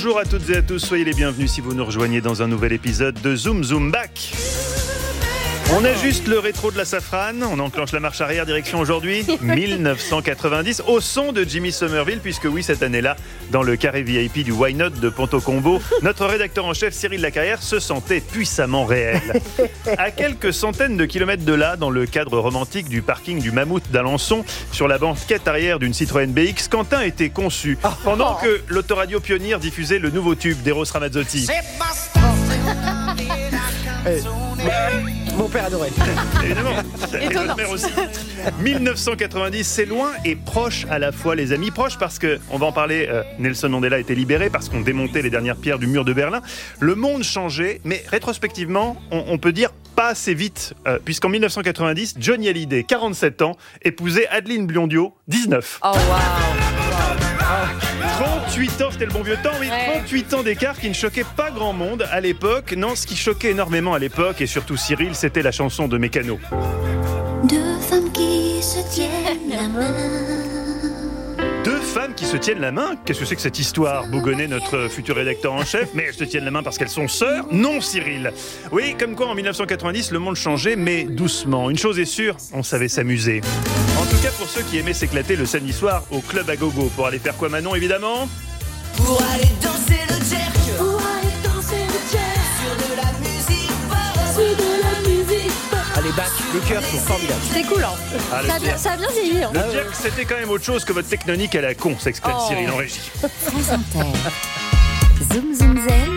Bonjour à toutes et à tous, soyez les bienvenus si vous nous rejoignez dans un nouvel épisode de Zoom Zoom Back. On ajuste le rétro de la safrane, on enclenche la marche arrière, direction aujourd'hui 1990, au son de Jimmy Somerville, puisque oui, cette année-là, dans le carré VIP du Why Not de Ponto Combo, notre rédacteur en chef Cyril Lacarrière se sentait puissamment réel. À quelques centaines de kilomètres de là, dans le cadre romantique du parking du Mammouth d'Alençon, sur la banquette arrière d'une Citroën BX, Quentin était conçu, pendant que l'autoradio Pionnier diffusait le nouveau tube d'Eros Ramazzotti. Mon père adorait. Évidemment. Et notre mère aussi. 1990, c'est loin et proche à la fois, les amis. Proche parce que, on va en parler, Nelson Mandela a été libéré parce qu'on démontait les dernières pierres du mur de Berlin. Le monde changeait, mais rétrospectivement, on peut dire pas assez vite, puisqu'en 1990, Johnny Hallyday, 47 ans, épousait Adeline Blondiot, 19. Oh, waouh. 38 ans, c'était le bon vieux temps, oui. 38 ans d'écart qui ne choquait pas grand monde à l'époque. Non, ce qui choquait énormément à l'époque, et surtout Cyril, c'était la chanson de Mécano. Deux femmes qui se tiennent la main. Deux femmes qui se tiennent la main? Qu'est-ce que c'est que cette histoire? Bougonnet, notre futur rédacteur en chef, mais elles se tiennent la main parce qu'elles sont sœurs? Non, Cyril. Oui, comme quoi en 1990, le monde changeait, mais doucement. Une chose est sûre, on savait s'amuser. En tout cas, pour ceux qui aimaient s'éclater le samedi soir au club à gogo. Pour aller faire quoi, Manon, évidemment? Pour aller danser le jerk. Pour aller danser le jerk. Sur de la musique pop. Sur de la musique pop. Ah, les basses, les chœurs sont formidables. C'est cool, hein. Ah, Ça a bien vieilli. Hein. Le jerk, c'était quand même autre chose que votre technonique à la con, s'exclame Cyril en régie. France Inter. Zoom Zoom Zen.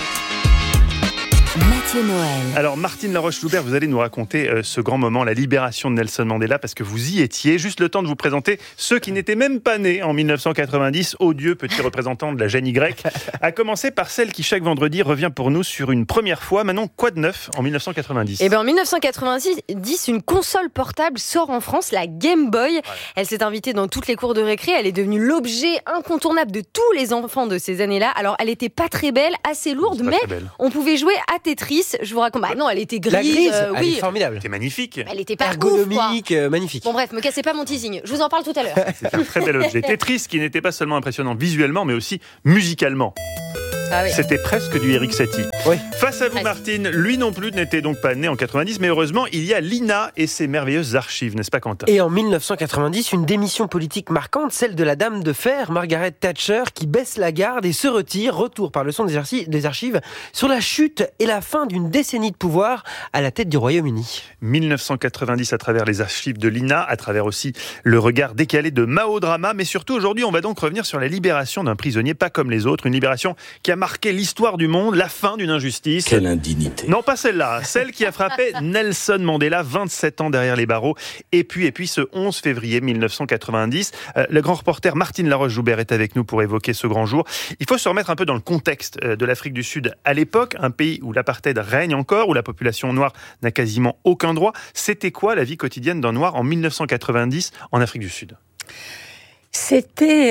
Mathieu Noël. Alors Martine Laroche-Joubert, vous allez nous raconter ce grand moment, la libération de Nelson Mandela, parce que vous y étiez. Juste le temps de vous présenter ceux qui n'étaient même pas nés en 1990, odieux petit représentant de la gêne Y, à commencer par celle qui chaque vendredi revient pour nous sur une première fois. Manon, quoi de neuf en 1990? Eh bien, en 1990, une console portable sort en France, la Game Boy. Ouais. Elle s'est invitée dans toutes les cours de récré. Elle est devenue l'objet incontournable de tous les enfants de ces années-là. Alors, elle était pas très belle, assez lourde, mais on pouvait jouer à Tetris. Je vous raconte. Bah non, elle était grise. La grise, elle oui. est formidable. C'était magnifique. Elle était pas ergonomique, ouf, magnifique. Bon bref, me cassez pas mon teasing. Je vous en parle tout à l'heure. C'est un très bel objet. Tetris qui n'était pas seulement impressionnant visuellement, mais aussi musicalement. Ah oui. C'était presque du Eric Satie. Oui. Face à vous, Martine, lui non plus n'était donc pas né en 90, mais heureusement, il y a l'INA et ses merveilleuses archives, n'est-ce pas, Quentin? Et en 1990, une démission politique marquante, celle de la dame de fer, Margaret Thatcher, qui baisse la garde et se retire. Retour par le son des archives sur la chute et la fin d'une décennie de pouvoir à la tête du Royaume-Uni. 1990 à travers les archives de l'INA, à travers aussi le regard décalé de Mao Drama, mais surtout aujourd'hui, on va donc revenir sur la libération d'un prisonnier pas comme les autres, une libération qui a marqué l'histoire du monde, la fin d'une injustice. Quelle indignité. Non, pas celle-là, celle qui a frappé Nelson Mandela, 27 ans derrière les barreaux. Et puis ce 11 février 1990, le grand reporter Martine Laroche-Joubert est avec nous pour évoquer ce grand jour. Il faut se remettre un peu dans le contexte de l'Afrique du Sud à l'époque, un pays où l'apartheid règne encore, où la population noire n'a quasiment aucun droit. C'était quoi la vie quotidienne d'un noir en 1990 en Afrique du Sud? C'était...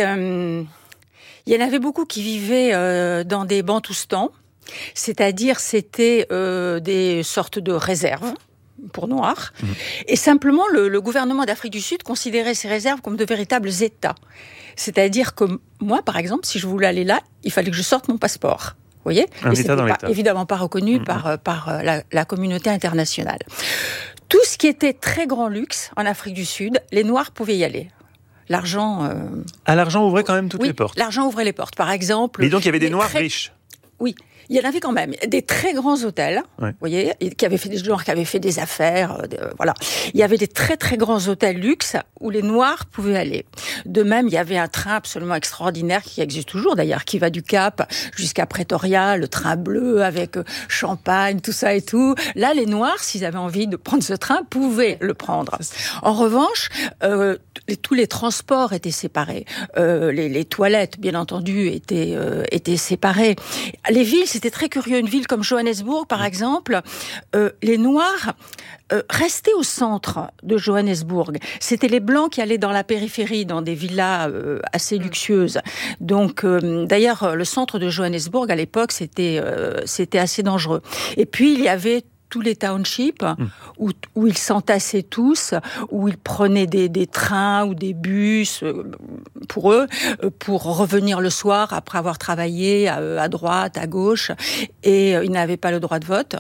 Il y en avait beaucoup qui vivaient dans des bantoustans, c'est-à-dire c'était des sortes de réserves pour noirs. Et simplement, le gouvernement d'Afrique du Sud considérait ces réserves comme de véritables États. C'est-à-dire que moi, par exemple, si je voulais aller là, il fallait que je sorte mon passeport. Vous voyez ? Un État dans l'État. Évidemment pas reconnu par la communauté internationale. Tout ce qui était très grand luxe en Afrique du Sud, les Noirs pouvaient y aller. L'argent... l'argent ouvrait quand même toutes les portes. L'argent ouvrait les portes. Par exemple... Mais donc il y avait des Noirs riches. Oui, il y en avait quand même. Des très grands hôtels, vous voyez, qui avaient fait des gens qui avaient fait des affaires, voilà. Il y avait des très très grands hôtels luxe où les Noirs pouvaient aller. De même, il y avait un train absolument extraordinaire qui existe toujours d'ailleurs, qui va du Cap jusqu'à Pretoria, le train bleu avec champagne, tout ça et tout. Là, les Noirs, s'ils avaient envie de prendre ce train, pouvaient le prendre. En revanche, tous les transports étaient séparés. Les toilettes, bien entendu, étaient séparées. Les villes, c'était très curieux. Une ville comme Johannesburg, par exemple, les Noirs restaient au centre de Johannesburg. C'était les Blancs qui allaient dans la périphérie, dans des villas assez luxueuses. Donc, d'ailleurs, le centre de Johannesburg, à l'époque, c'était assez dangereux. Et puis, il y avait tous les townships où ils s'entassaient tous, où ils prenaient des trains ou des bus pour eux, pour revenir le soir après avoir travaillé à droite, à gauche, et ils n'avaient pas le droit de vote.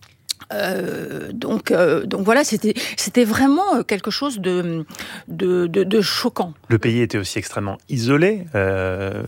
Donc voilà, c'était vraiment quelque chose de choquant. Le pays était aussi extrêmement isolé. Dans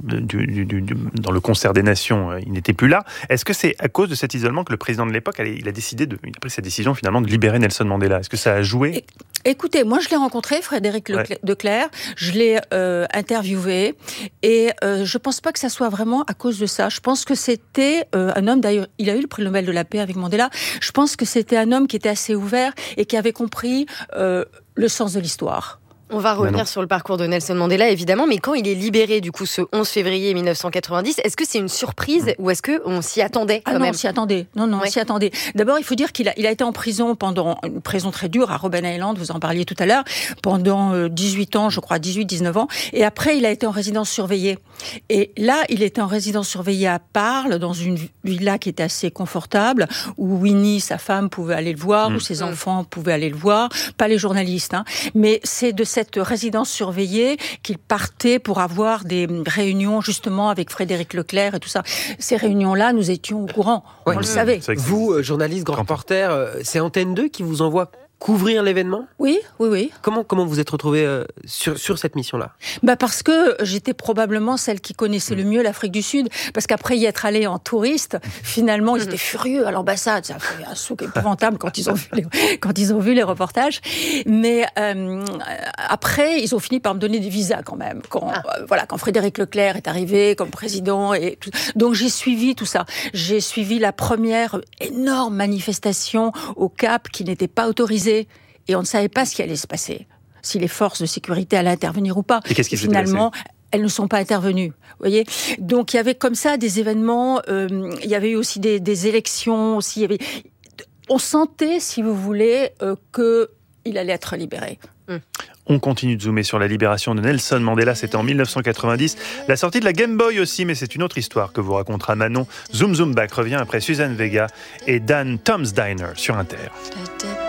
le concert des nations, il n'était plus là. Est-ce que c'est à cause de cet isolement que le président de l'époque il a pris cette décision finalement de libérer Nelson Mandela? Est-ce que ça a joué? Écoutez, moi je l'ai rencontré, Frédéric Leclerc, je l'ai interviewé, et je pense pas que ça soit vraiment à cause de ça. Je pense que c'était un homme, d'ailleurs, il a eu le prix Nobel de la paix avec Mandela. Je pense que c'était un homme qui était assez ouvert et qui avait compris le sens de l'histoire. On va revenir sur le parcours de Nelson Mandela, évidemment, mais quand il est libéré, du coup, ce 11 février 1990, est-ce que c'est une surprise ou est-ce qu'on s'y attendait quand même? On s'y attendait. Non, on s'y attendait. D'abord, il faut dire qu'il a été en prison pendant une prison très dure à Robben Island, vous en parliez tout à l'heure, pendant 18 ans, je crois, 18-19 ans. Et après, il a été en résidence surveillée. Et là, il était en résidence surveillée à Parle, dans une villa qui était assez confortable, où Winnie, sa femme, pouvait aller le voir, où ses enfants pouvaient aller le voir, pas les journalistes, mais c'est de cette résidence surveillée qu'il partait pour avoir des réunions justement avec Frédéric Leclerc et tout ça. Ces réunions-là, nous étions au courant, on le savait. Vous, journaliste, grand reporter, c'est Antenne 2 qui vous envoie couvrir l'événement? Oui. Comment vous êtes retrouvé sur cette mission-là? Parce que j'étais probablement celle qui connaissait le mieux l'Afrique du Sud, parce qu'après y être allée en touriste, finalement ils étaient furieux à l'ambassade, ça a fait un souk épouvantable quand ils ont vu les reportages, mais après ils ont fini par me donner des visas quand même, quand Frédéric Leclerc est arrivé comme président, et tout. Donc j'ai suivi tout ça, j'ai suivi la première énorme manifestation au Cap qui n'était pas autorisée, et on ne savait pas ce qui allait se passer, si les forces de sécurité allaient intervenir ou pas. Et qu'est-ce qui s'est finalement passé? Elles ne sont pas intervenues, vous voyez. Donc il y avait comme ça des événements, il y avait eu aussi des élections, aussi, on sentait, si vous voulez, qu'il allait être libéré. On continue de zoomer sur la libération de Nelson Mandela, c'était en 1990. La sortie de la Game Boy aussi, mais c'est une autre histoire que vous racontera Manon. Zoom Zoom Back revient après Suzanne Vega et Dan Tom's Diner sur Inter.